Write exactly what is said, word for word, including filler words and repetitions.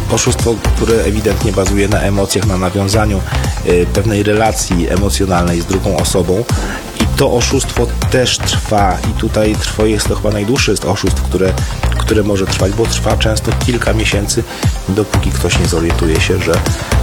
oszustwo, które ewidentnie bazuje na emocjach, na nawiązaniu pewnej relacji emocjonalnej z drugą osobą. I to oszustwo też trwa i tutaj trwa, jest to chyba najdłuższe z oszustw, które, które może trwać, bo trwa często kilka miesięcy, dopóki ktoś nie zorientuje się, że,